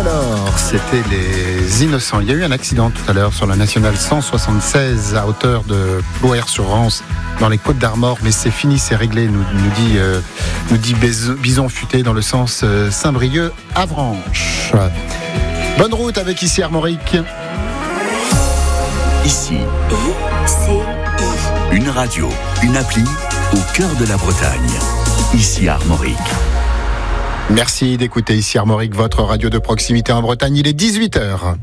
Tricolore, c'était les Innocents. Il y a eu un accident tout à l'heure sur la nationale 176 à hauteur de Plouer-sur-Rance dans les Côtes-d'Armor, mais c'est fini, c'est réglé, nous dit Bison Futé dans le sens Saint-Brieuc-Avranches. Bonne route avec Ici Armorique. Ici, une radio, une appli au cœur de la Bretagne. Ici Armorique. Merci d'écouter Ici Armorique, votre radio de proximité en Bretagne. Il est 18h.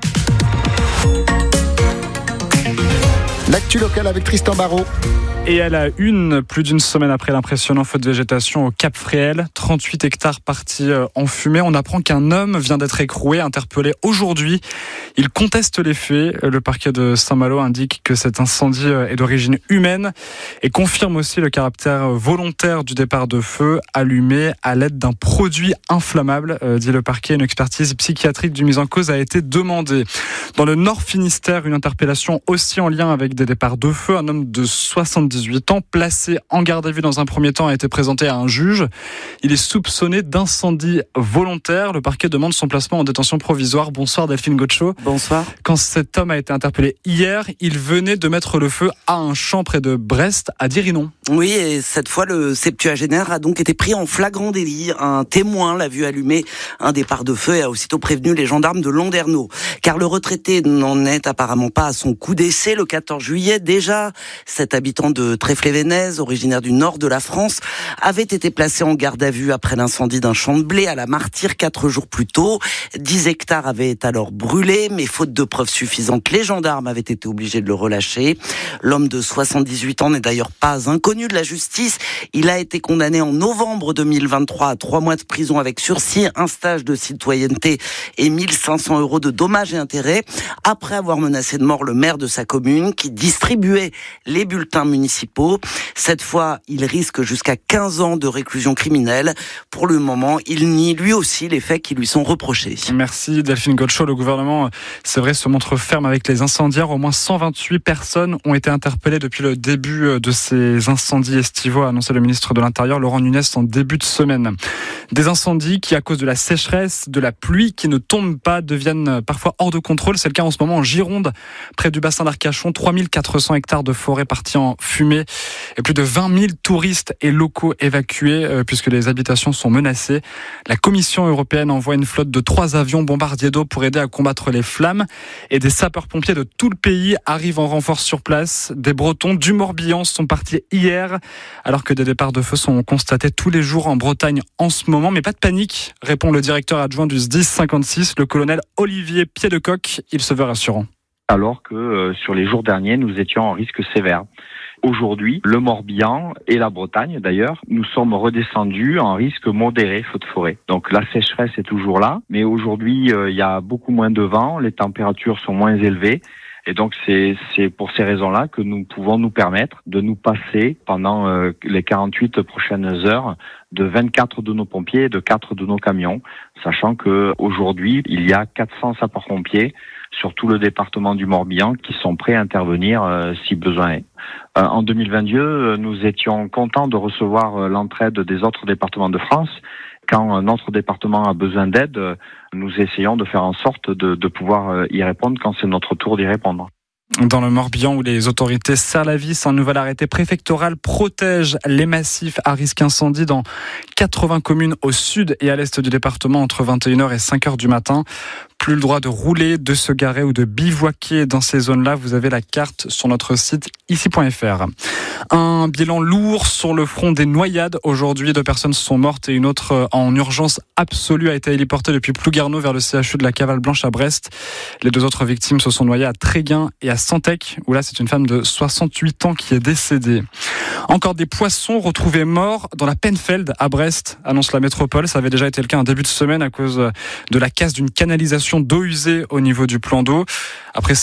L'actu locale avec Tristan Barraud. Et à la une, plus d'une semaine après l'impressionnant feu de végétation au Cap Fréhel, 38 hectares partis en fumée, on apprend qu'un homme vient d'être écroué, interpellé aujourd'hui. Il conteste les faits. Le parquet de Saint-Malo indique que cet incendie est d'origine humaine et confirme aussi le caractère volontaire du départ de feu allumé à l'aide d'un produit inflammable, dit le parquet. Une expertise psychiatrique du mis en cause a été demandée. Dans le Nord Finistère, une interpellation aussi en lien avec des départs de feu. Un homme de 78 ans, placé en garde à vue dans un premier temps, a été présenté à un juge. Il est soupçonné d'incendie volontaire. Le parquet demande son placement en détention provisoire. Bonsoir Delphine Gaucho. Bonsoir. Quand cet homme a été interpellé hier, il venait de mettre le feu à un champ près de Brest, à Dirinon. Oui, et cette fois, le septuagénaire a donc été pris en flagrant délit. Un témoin l'a vu allumer un départ de feu et a aussitôt prévenu les gendarmes de Landerneau. Car le retraité n'en est apparemment pas à son coup d'essai. Le 14 juillet, déjà, cet habitant de Tréflé-Vénèze, originaire du nord de la France, avait été placé en garde à vue après l'incendie d'un champ de blé à la Martyre 4 jours plus tôt. 10 hectares avaient alors brûlé, mais faute de preuves suffisantes, les gendarmes avaient été obligés de le relâcher. L'homme de 78 ans n'est d'ailleurs pas inconnu de la justice. Il a été condamné en novembre 2023 à 3 mois de prison avec sursis, un stage de citoyenneté et 1 500 € de dommages et intérêts, après avoir menacé de mort le maire de sa commune qui distribuait les bulletins municipaux. Cette fois, il risque jusqu'à 15 ans de réclusion criminelle. Pour le moment, il nie lui aussi les faits qui lui sont reprochés. Merci Delphine Gaucho. Le gouvernement, c'est vrai, se montre ferme avec les incendiaires. Au moins 128 personnes ont été interpellées depuis le début de ces incendies estivaux, a annoncé le ministre de l'Intérieur, Laurent Nunez, en début de semaine. Des incendies qui, à cause de la sécheresse, de la pluie qui ne tombe pas, deviennent parfois hors de contrôle. C'est le cas en ce moment en Gironde, près du bassin d'Arcachon. 3400 hectares de forêt partis en fumée et plus de 20 000 touristes et locaux évacués puisque les habitations sont menacées. La Commission européenne envoie une flotte de 3 avions bombardiers d'eau pour aider à combattre les flammes et des sapeurs-pompiers de tout le pays arrivent en renfort sur place. Des Bretons du Morbihan sont partis hier alors que des départs de feu sont constatés tous les jours en Bretagne en ce moment. Mais pas de panique, répond le directeur adjoint du SDIS 56, le colonel Olivier Pied-de-Coq. Il se veut rassurant. Alors que sur les jours derniers, nous étions en risque sévère. Aujourd'hui, le Morbihan et la Bretagne, d'ailleurs, nous sommes redescendus en risque modéré feu de forêt. Donc la sécheresse est toujours là, mais aujourd'hui, il y a beaucoup moins de vent, les températures sont moins élevées. Et donc c'est pour ces raisons-là que nous pouvons nous permettre de nous passer pendant les 48 prochaines heures de 24 de nos pompiers et de 4 de nos camions, sachant que aujourd'hui il y a 400 sapeurs-pompiers sur tout le département du Morbihan qui sont prêts à intervenir si besoin est. En 2022, nous étions contents de recevoir l'entraide des autres départements de France. Quand notre département a besoin d'aide, nous essayons de faire en sorte de pouvoir y répondre quand c'est notre tour d'y répondre. Dans le Morbihan, où les autorités serrent la vis, un nouvel arrêté préfectoral protège les massifs à risque incendie dans 80 communes au sud et à l'est du département entre 21h et 5h du matin. Plus le droit de rouler, de se garer ou de bivouaquer dans ces zones-là. Vous avez la carte sur notre site ici.fr. Un bilan lourd sur le front des noyades. Aujourd'hui, 2 personnes sont mortes et une autre en urgence absolue a été héliportée depuis Plouguerneau vers le CHU de la Cavale Blanche à Brest. Les 2 autres victimes se sont noyées à Tréguin et à Santec, où là c'est une femme de 68 ans qui est décédée. Encore des poissons retrouvés morts dans la Penfeld à Brest, annonce la métropole. Ça avait déjà été le cas en début de semaine à cause de la casse d'une canalisation d'eau usée au niveau du plan d'eau. Après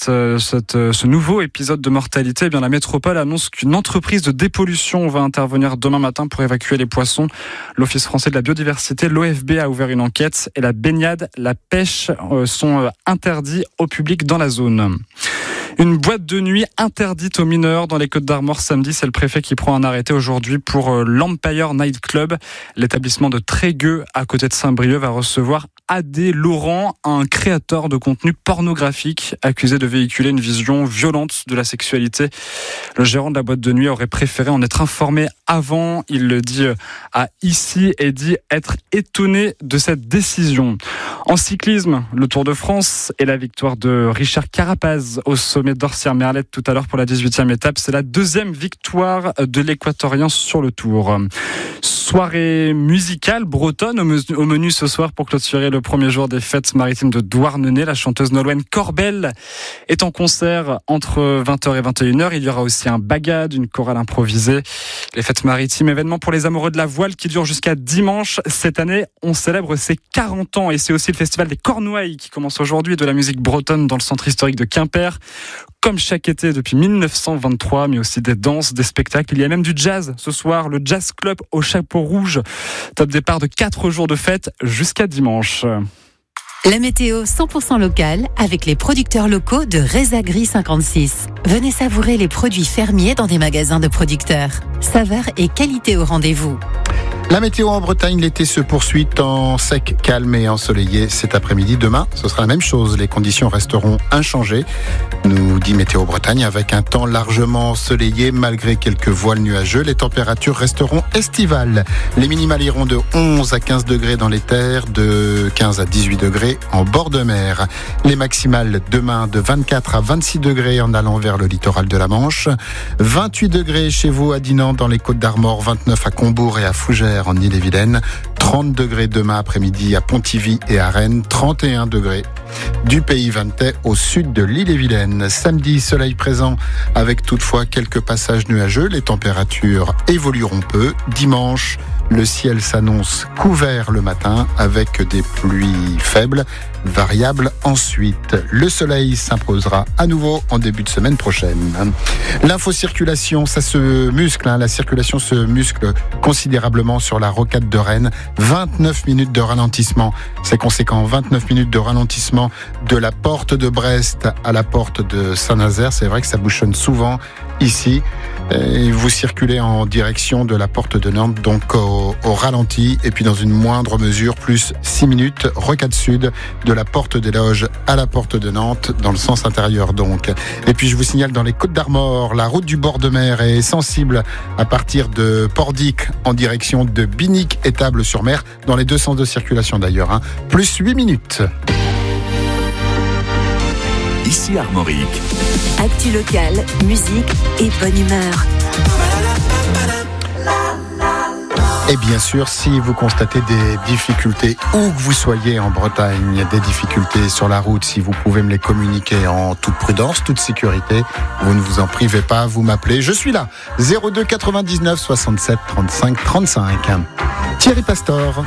ce nouveau épisode de mortalité, eh bien la métropole annonce qu'une entreprise de dépollution va intervenir demain matin pour évacuer les poissons. L'Office français de la biodiversité, l'OFB, a ouvert une enquête et la baignade, la pêche sont interdits au public dans la zone. Une boîte de nuit interdite aux mineurs dans les Côtes-d'Armor samedi. C'est le préfet qui prend un arrêté aujourd'hui pour l'Empire Night Club. L'établissement de Trégueux, à côté de Saint-Brieuc, va recevoir Adé Laurent, un créateur de contenu pornographique accusé de véhiculer une vision violente de la sexualité. Le gérant de la boîte de nuit aurait préféré en être informé avant. Il le dit à Ici et dit être étonné de cette décision. En cyclisme, le Tour de France et la victoire de Richard Carapaz au sommet d'Orsières-Merlette tout à l'heure pour la 18e étape. C'est la deuxième victoire de l'Équatorien sur le Tour. Soirée musicale bretonne au menu ce soir pour clôturer le premier jour des fêtes maritimes de Douarnenez. La chanteuse nolwenn Corbel est en concert entre 20h et 21h. Il y aura aussi un bagad, une chorale improvisée. Les fêtes maritimes, événement pour les amoureux de la voile qui dure jusqu'à dimanche. Cette année, on célèbre ses 40 ans et c'est aussi le festival des Cornouailles qui commence aujourd'hui, de la musique bretonne dans le centre historique de Quimper. Comme chaque été depuis 1923, mais aussi des danses, des spectacles. Il y a même du jazz ce soir, le Jazz Club au Chapeau Rouge. Top départ de 4 jours de fête jusqu'à dimanche. La météo 100% locale avec les producteurs locaux de Rezagri 56. Venez savourer les produits fermiers dans des magasins de producteurs. Saveur et qualité au rendez-vous. La météo en Bretagne, l'été se poursuit en sec, calme et ensoleillé cet après-midi. Demain, ce sera la même chose. Les conditions resteront inchangées, nous dit Météo Bretagne, avec un temps largement ensoleillé malgré quelques voiles nuageux. Les températures resteront estivales. Les minimales iront de 11 à 15 degrés dans les terres, de 15 à 18 degrés en bord de mer. Les maximales demain de 24 à 26 degrés en allant vers le littoral de la Manche. 28 degrés chez vous à Dinan dans les Côtes-d'Armor, 29 à Combourg et à Fougères en Ille-et-Vilaine, 30 degrés demain après-midi à Pontivy et à Rennes, 31 degrés du pays vantais au sud de l'Ille-et-Vilaine. Samedi, soleil présent avec toutefois quelques passages nuageux. Les températures évolueront peu. Dimanche, le ciel s'annonce couvert le matin avec des pluies faibles, variables ensuite. Le soleil s'imposera à nouveau en début de semaine prochaine. L'infocirculation, ça se muscle. La circulation se muscle considérablement sur la rocade de Rennes. 29 minutes de ralentissement. C'est conséquent. 29 minutes de ralentissement de la porte de Brest à la porte de Saint-Nazaire. C'est vrai que ça bouchonne souvent ici. Et vous circulez en direction de la porte de Nantes, donc au ralenti, et puis dans une moindre mesure, plus 6 minutes, rocade sud, de la porte des Loges à la porte de Nantes, dans le sens intérieur donc. Et puis je vous signale, dans les Côtes-d'Armor, la route du bord de mer est sensible à partir de Pordic en direction de Binic et Table-sur-Mer, dans les deux sens de circulation d'ailleurs, plus 8 minutes. Ici Armorique. Actu locale, musique et bonne humeur. Et bien sûr, si vous constatez des difficultés, où que vous soyez en Bretagne, des difficultés sur la route, si vous pouvez me les communiquer en toute prudence, toute sécurité, vous ne vous en privez pas, vous m'appelez. Je suis là, 02 99 67 35 35. Thierry Pastor.